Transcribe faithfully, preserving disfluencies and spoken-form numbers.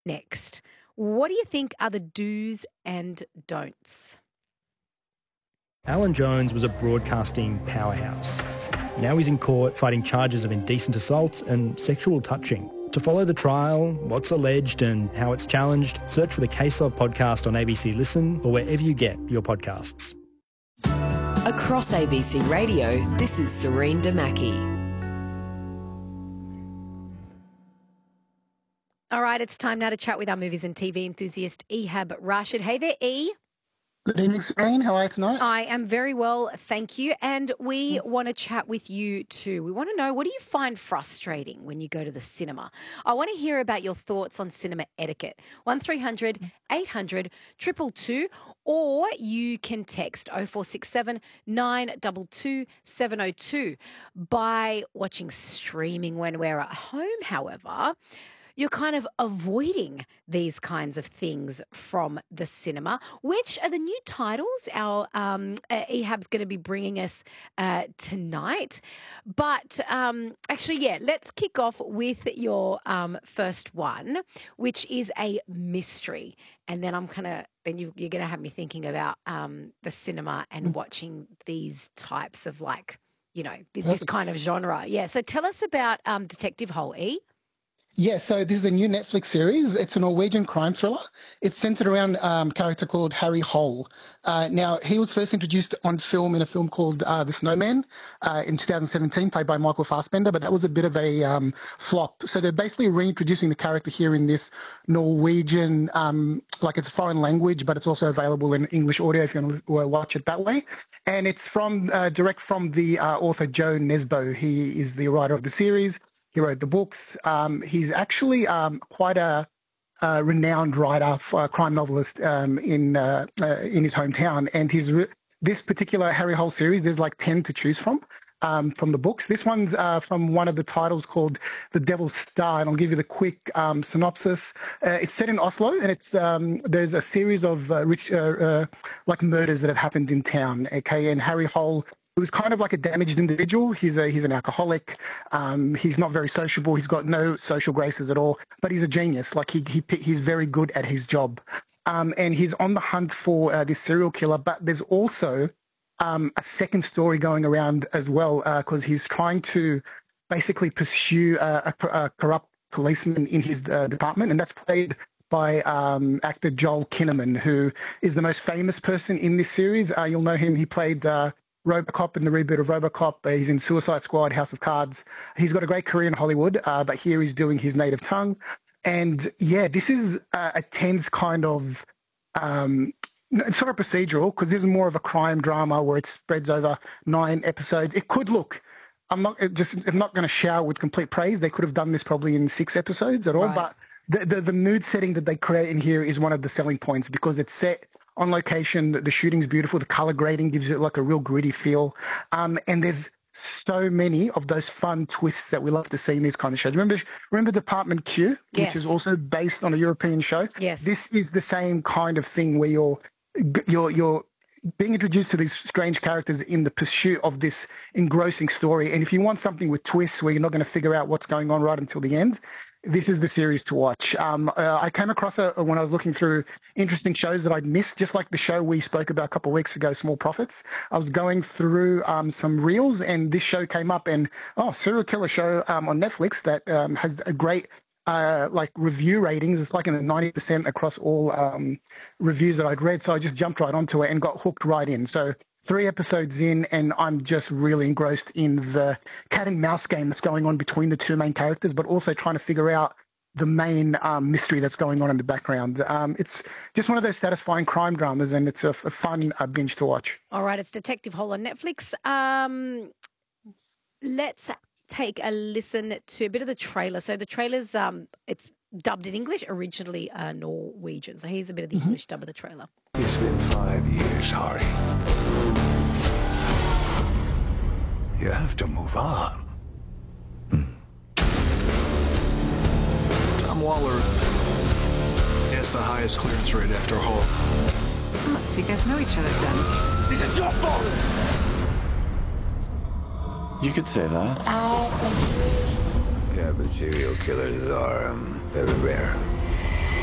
next. What do you think are the do's and don'ts? Alan Jones was a broadcasting powerhouse. Now he's in court fighting charges of indecent assault and sexual touching. To follow the trial, what's alleged and how it's challenged, search for the Case Love podcast on A B C Listen or wherever you get your podcasts. Across A B C Radio, this is Serene Damaki. All right, it's time now to chat with our movies and T V enthusiast, Ehab Rashid. Hey there, E. Good evening, Serene. How are you tonight? I am very well, thank you. And we want to chat with you too. We want to know, what do you find frustrating when you go to the cinema? I want to hear about your thoughts on cinema etiquette. one three hundred eight hundred two two two, or you can text oh four six seven nine two two seven oh two. By watching streaming when we're at home, however, you're kind of avoiding these kinds of things from the cinema. Which are the new titles our um, uh, Ehab's going to be bringing us uh, tonight? But um, actually, yeah, let's kick off with your um, first one, which is a mystery. And then I'm kind of then you, you're going to have me thinking about um, the cinema and watching these types of, like, you know, this kind of genre. Yeah. So tell us about um, Detective Hole, E. Yeah, so this is a new Netflix series. It's a Norwegian crime thriller. It's centered around um, a character called Harry Hole. Uh, now, he was first introduced on film in a film called uh, The Snowman uh, in two thousand seventeen, played by Michael Fassbender, but that was a bit of a um, flop. So they're basically reintroducing the character here in this Norwegian, um, like it's a foreign language, but it's also available in English audio if you want to watch it that way. And it's from uh, direct from the uh, author Joe Nesbo. He is the writer of the series. He wrote the books. Um, he's actually um, quite a, a renowned writer, for a crime novelist um, in uh, uh, in his hometown. And his re- this particular Harry Hole series, there's like ten to choose from um, from the books. This one's uh, from one of the titles called The Devil's Star, and I'll give you the quick um, synopsis. Uh, it's set in Oslo, and it's um, there's a series of uh, rich uh, uh, like murders that have happened in town. Okay, and Harry Hole, it was kind of like a damaged individual. He's a he's an alcoholic. Um, he's not very sociable. He's got no social graces at all. But he's a genius. Like he he he's very good at his job. Um, and he's on the hunt for uh, this serial killer. But there's also um, a second story going around as well, because uh, he's trying to basically pursue a, a, a corrupt policeman in his uh, department, and that's played by um, actor Joel Kinnaman, who is the most famous person in this series. Uh, you'll know him. He played Uh, RoboCop in the reboot of RoboCop. Uh, he's in Suicide Squad, House of Cards. He's got a great career in Hollywood, uh, but here he's doing his native tongue. And yeah, this is uh, a tense kind of, um, it's not a procedural, because this is more of a crime drama where it spreads over nine episodes. It could look, I'm not it just, I'm not going to shower with complete praise. They could have done this probably in six episodes at all, Right. but the, the the mood setting that they create in here is one of the selling points, because it's set on location. The shooting's beautiful. The color grading gives it like a real gritty feel. Um, and there's so many of those fun twists that we love to see in these kind of shows. Remember, remember Department Q, Yes. which is also based on a European show? Yes. This is the same kind of thing where you're you're you're being introduced to these strange characters in the pursuit of this engrossing story. And if you want something with twists where you're not going to figure out what's going on right until the end, this is the series to watch. Um, uh, I came across it when I was looking through interesting shows that I'd missed, just like the show we spoke about a couple of weeks ago, Small Profits. I was going through um, some reels, and this show came up, and oh, serial killer show um, on Netflix that um, has a great uh, like review ratings. It's like in the ninety percent across all um, reviews that I'd read. So I just jumped right onto it and got hooked right in. So three episodes in, and I'm just really engrossed in the cat and mouse game that's going on between the two main characters, but also trying to figure out the main um, mystery that's going on in the background. Um, it's just one of those satisfying crime dramas, and it's a, a fun uh, binge to watch. All right, it's Detective Hole on Netflix. Um, let's take a listen to a bit of the trailer. So the trailer's um, it's dubbed in English, originally uh, Norwegian. So here's a bit of the mm-hmm. English dub of the trailer. It's been five years, Harry. You have to move on. Hmm. Tom Waller has the highest clearance rate after Hall. Oh, so you guys know each other then? This is your fault! You could say that. Yeah, but serial killers are um, very rare.